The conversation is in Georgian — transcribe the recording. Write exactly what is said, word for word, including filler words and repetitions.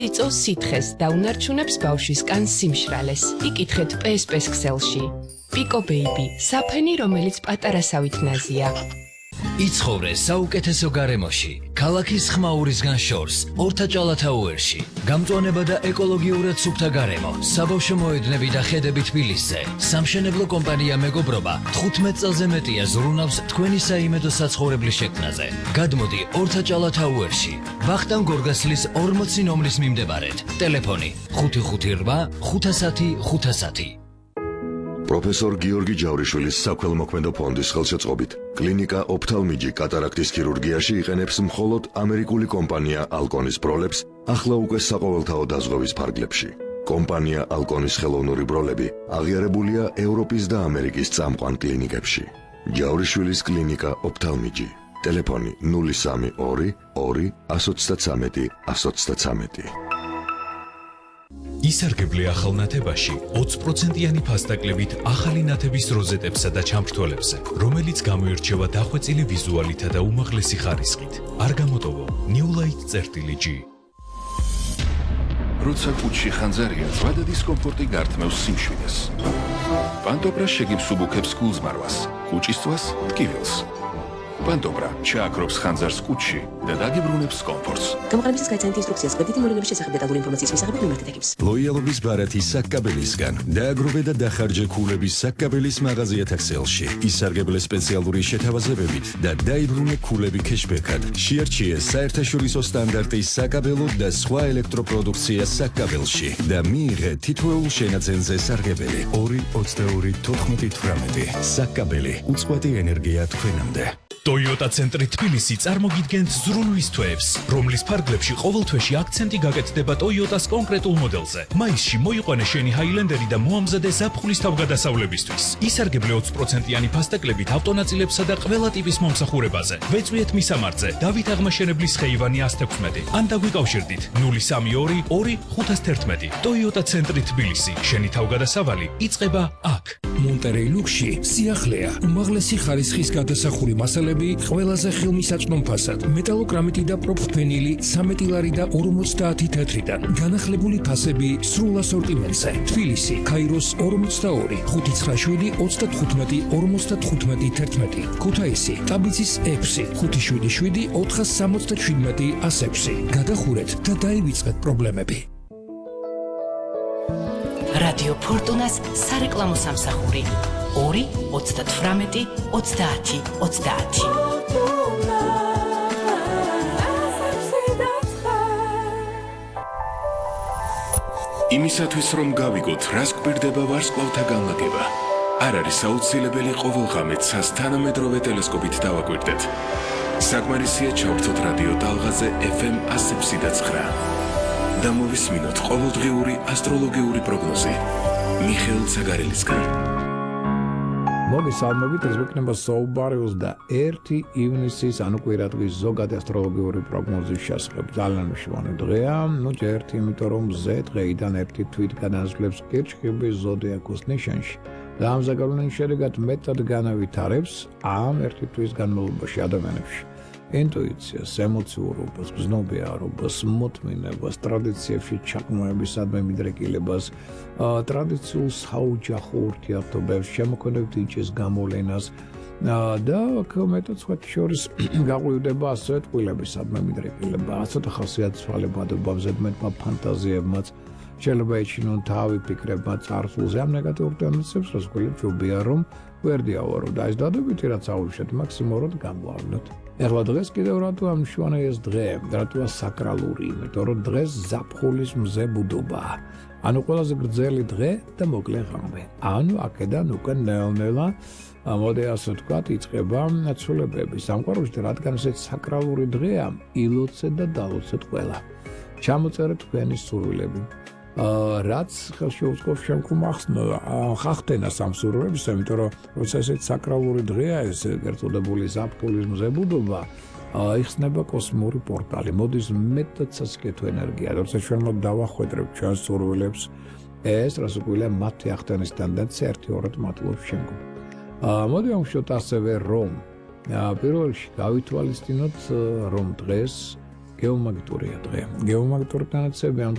იწოვს სითხეს და უნარჩუნებს ბავშვისკან სიმშრალეს. იკითხეთ პე ეს პე-ს ქსელში. პიკო ბეიბი, საფენი, რომელიც პატარასავით ნაზია. იცხოვრე საუკეთესო გარემოში, ქალაქის ხმაურისგან შორს, ორთაჭალათაუერში. გამწვანება და ეკოლოგიურად სუფთა გარემო, საბავშვო მოედნები და ხედები თბილისზე. სამშენებლო კომპანია მეგობრობა თხუთმეტ წელზე მეტია ზრუნავს თქვენი საიმედო საცხოვრებლის შექმნაზე. გადმოდი ორთაჭალათაუერში, ვახტანგ გორგასლის ორმოცი ნომრის მიმდებარედ. ტელეფონი ხუთი ხუთი რვა ხუთასათი ხუთასათი. პროფესორ გიორგი ჯავრიშვილის საქველმოქმედო ფონდის ხელშეწყობით კლინიკა ოფთალმიჯი კატარაქტის ქირურგიაში იყენებს მხოლოდ ამერიკული კომპანია ალკონის ბროლებს ახლა უკვე საყოველთაო დაზღვევის ფარგლებში. კომპანია ალკონის ხელოვნური ბროლები აღიარებულია ევროპის და ამერიკის წამყვან კლინიკებში. ჯავრიშვილის კლინიკა ოფთალმიჯი. ტელეფონი ნული სამი ორი ორი ასი ოცდათრამეტი ასი ოცდათრამეტი. ისარგებლე ახალ ნათებაში ოცი პროცენტიანი ფასდაკლებით ახალი ნათების როზეტებსა და ჩამრთველებზე, რომელიც გამოირჩევა დახვეწილი ვიზუალითა და უმაღლესი ხარისხით. არ გამოტოვო New Light წერტილი G. როცა კუჩში ხანძარია, ზვადა დისკომფორტი გართმევს სიმშვიდეს. პანტობრა შეგიმსუბუქებს გულზმარვას, კუჭისთვას ტკივილს. პანტობრა ჩააქრობს ხანძარს კუჩში და დაგიბრუნებს კომფორტს. გამოყენებისას გაიცანით ინსტრუქციას, კვეთითი მორიგების შესახებ დეტალური ინფორმაციის მისაღები მიმართეთ ექიმს. ლოიალობის ბარათი საkkabelისგან დააგროვე და დახარჯე ქულების საkkabelის მაღაზიათა ქსელში. ისარგებლე სპეციალური შეთავაზებებით და დაიბრუნე ქულები ქეშბექად. შეარჩიე საერთაშორისო სტანდარტის საkkabelo და სხვა ელექტროპროდუქცია საkkabelში და მიიღე თითოეულ შენაძენზე სარგებელი. ორი ოცდაორი თოთხმეტი თვრამეტი. საkkabeli უწყვეტი ენერგია თქვენამდე. Toyota ცენტრი თბილისი წარმოგიდგენთ ზრუნვის თვეებს, რომლის ფარგლებში ყოველ თვეში აქცენტი გაკეთდება Toyota-ს კონკრეტულ მოდელზე. მაისში მოიყვანე შენი Highlander-ი და მოამზადე ზაფხულის თავგადასავლებისთვის. ისარგებლე ოცი პროცენტიანი ფასდაკლებით ავტონაწილებსა და ყველა ტიპის მომსახურებაზე. ვეწვიეთ მისამართზე დავით აღმაშენებლის ხეივანი ასი თექვსმეტი. ან დაგვიკავშირდით ნული სამი ორი ორი ხუთას თერთმეტი. Toyota ცენტრი თბილისი. შენი თავგადასავალი იწყება აქ. Monterey Luxში სიახლეა, უმაღლესი ხარისხის გადასახური მასალები ყველაზე ხელმისაწვდომ ფასად. მეტალოკრამიტი და პროფენილი სამეტი ლარი და ორმოცდაათი თეთრიდან. განახლებული ფასები სრულ ასორტიმენტზე. თბილისი, ქაიროს ორმოცდაორი, ხუთი ცხრა შვიდი ოცდათხუთმეტი ორმოცდათხუთმეტი თერთმეტი. ქუთაისი, ტაბიცის ექვსი, ხუთი შვიდი შვიდი ოთხას სამოცდაშვიდმეტი ასი ექვსი. გადახურეთ და დაივიწყეთ პრობლემები. რადიო ფორტუნას სარეკლამო სამსახური ორი ოცდათვრამეტი ოცდაათი ოცდაათი. იმისათვის რომ გავიგოთ რას გვირდება ვარსკვლავთა განლაგება, არ არის აუცილებელი ყოველღამე ცას თანამედროვე ტელესკოპით დავაკვირდეთ. საკმარისია ჩავრთოთ რადიო ტალღაზე ეფ ემ ასი ექვსი და ცხრა. და მოვისმინოთ ყოველდღიური ასტროლოგიური პროგნოზი მიხეილ ცაგარელისგან. მოგესალმებით, ეს ვიქნება საუბარი ოცდაერთი ივნისის, ანუ კვირადღის ზოგადი ასტროლოგიური პროგნოზის შესახებ. ძალიან მნიშვნელოვანი დღეა, ну ერთი, იმიტომ რომ მზე დღეიდან ერთი თვით განასვლებს კირჩხიბის ზოდიაქოს ნიშანში და ამ ზეგავლენის შედეგად მეტად განავითარებს ამ ერთი თვის განმავლობაში ადამიანებში ინტუიციას, ემოციურობას, გზნობიარობას, მოთმინებას, ტრადიციებში ჩაყრმავებისადმი მიდრეკილებას, ტრადიციულ საოჯახო ურთიერთობებს, შემოქმედებითი იჭის გამოვლენას და მეტად სხვათა შორის გაყვივდება ასევე ტყუილებისადმი მიდრეკილება, ასეთ ხასიათცვალებადობამ, ზედმეტმა ფანტაზიებმაც შეიძლება ეჩინონ თავი ფიქრებმა წარსულზე ამ ნეგატიურ ტენდენციებს, რაც გვიჩვენებია, რომ გვერდიაო, რომ და ეს დადებითი რაც აუშვეთ, მაქსიმალურად გამოვავლოთ. ეხლა დღეს კიდევ რატო ამ მშვენიერ ეს დღე, რატოა საკრალური, იმიტომ რომ დღეს ზაფხულის მზე ბუდობაა. ანუ ყველაზე გრძელი დღე და მოკლე ღამე. ანუ აქედან უკვე ნელ-ნელა მოდი ასე ვთქვათ, იწყება ცვლილებები. სამყაროში, რადგან ეს საკრალური დღეა, ილოცეთ და დალოცეთ ყველა. ჩამოწერეთ თქვენი სურვილები. რაც ხელში უწყობს შემკომ ხახტენას ამ სურვილებს, იმიტომ რომ როცა ესეც საკრალური დღეა, ეს ერთოდებული ზაფხულის მზებუდობა, იხსნება კოსმური პორტალი, მოდის მეტად სასიკეთო ენერგია, როცა ჩვენ დავახვედრებთ ჩვენს სურვილებს, ეს რას უყურია მათი ახტენის ტენდენცია ერთი-ორად მატლობს შემკომ. მოდი ამშვიდობთ ასევე რომ პირველში გავითვალისწინოთ რომ დღეს გეომაგნიტურია დღე. გეომაგნიტური განათლები ამ